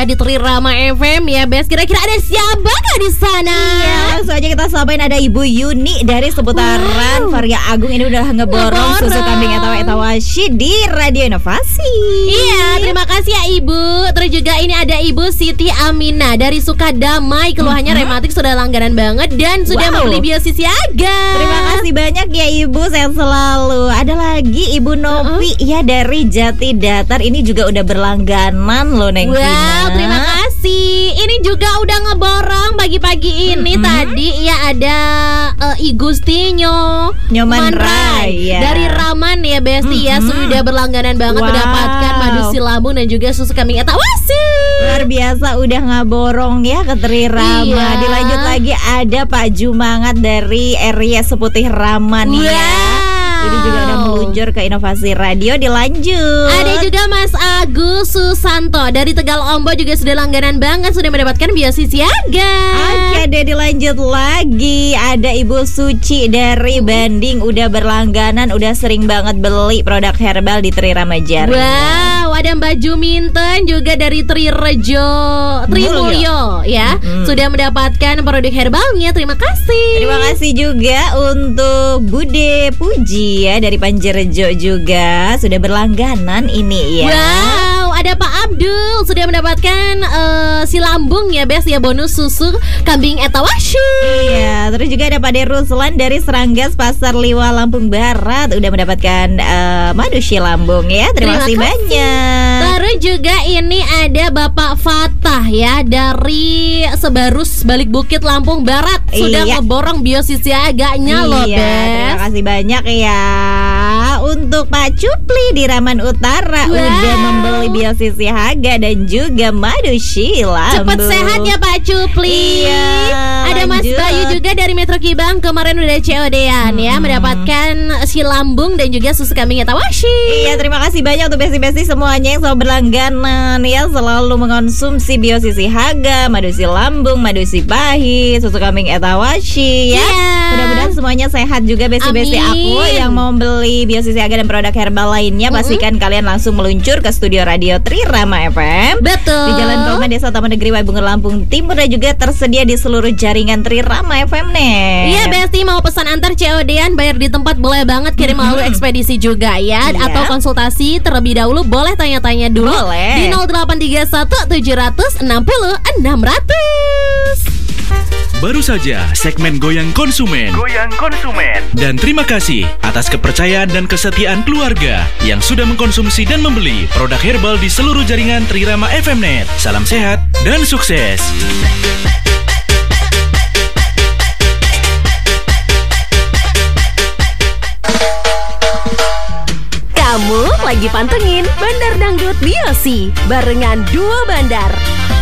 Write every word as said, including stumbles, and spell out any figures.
juga di Trirama F M ya, Bes. Kira-kira ada siapa kah di sana? Iya, langsung aja kita sabain ada Ibu Yuni dari seputaran Wow. Varia Agung. Ini udah ngeborong susu Ngeborong. kambing atau etawashi di Radio Inovasi. Iya, terima kasih ya Ibu. Terus juga ini ada Ibu Siti Amina dari Sukadamai. Keluhannya Mhm. rematik sudah langganan banget dan sudah Wow. membeli Biosisi Aga. Terima kasih banyak ya Ibu, sehat selalu. Ada lagi Ibu Novi ya dari Jati Datar. Ini juga udah berlangganan loh Neng Wow, Tina. terima kasih. Ini juga udah ngeborong pagi-pagi ini Mm-mm. tadi ya ada uh, I Gustinyo Nyoman Rai, ya. dari Raman ya Besti ya, Mm-mm. sudah berlangganan banget Wow. mendapatkan madu silabung dan juga susu kambing etawasi. Luar biasa udah ngaborong ya ke Trirama. Iya. Dilanjut lagi ada Pak Jumangat dari area Seputih Raman ya. Wow. Ini juga udah meluncur ke Inovasi Radio. Dilanjut. Ada juga Mas Agus Susanto dari Tegal Ombo juga sudah langganan banget, sudah mendapatkan Biosisi Aga. Oke deh, dilanjut lagi. Ada Ibu Suci dari Banding, udah berlangganan, udah sering banget beli produk herbal di Trirama Jari. Wow, ada Mbak Juminten juga dari Trirejo Trimulyo ya, Mm-mm. sudah mendapatkan produk herbalnya. Terima kasih. Terima kasih juga untuk Bude Puji ya dari Panjerejo juga sudah berlangganan ini ya. Wow, ada Pak Abdul sudah mendapatkan eh, si lambung ya Bes ya, bonus susu kambing etawashi. Iya, terus juga ada Pak De Ruslan dari Seranggas Pasar Liwa Lampung Barat udah mendapatkan eh, madu silambung ya. Terima, Terima kasih kasih. banyak. Terus juga ini ada Bapak Fatah ya dari Sebarus Balik Bukit Lampung Barat, sudah Iya. ngeborong Biosisi Aganya loh Iya, terima Bes. kasih banyak ya. Untuk Pak Cupli di Raman Utara Wow. udah membeli Biosisi Haga dan juga madu silambung. Cepet sehat ya Pak Cupli. Iya, Ada Mas lanjut. Bayu juga dari Metro Kibang, kemarin udah C O D-an ya, Hmm. mendapatkan silambung dan juga susu kambing etawashi. Iya, terima kasih banyak untuk besti-besti semuanya yang selalu berlangganan ya, selalu mengonsumsi Biosisi Haga, madu silambung, madu sipahi, susu kambing etawashi ya. Iya. Mudah-mudahan semuanya sehat juga besti-besti Amin. aku yang mau beli Biosisi Haga dan produk herbal lainnya. Pastikan kalian langsung meluncur ke studio Radio Trirama F M. Betul. Di Jalan Kauman Desa Taman Negeri Waibungan Lampung Timur dan juga tersedia di seluruh jaringan Trirama F M nih. Iya Besti, mau pesan antar C O D-an bayar di tempat boleh banget, kirim melalui ekspedisi juga ya. Iya. Atau konsultasi terlebih dahulu boleh tanya-tanya dulu Boleh. di nol delapan tiga satu tujuh enam nol enam nol nol. Baru saja segmen Goyang Konsumen. Goyang konsumen. Dan terima kasih atas kepercayaan dan kesetiaan keluarga yang sudah mengkonsumsi dan membeli produk herbal di seluruh jaringan Trirama F M Net. Salam sehat dan sukses. Kamu lagi pantengin Bandar Dangdut Biosi barengan Duo Bandar.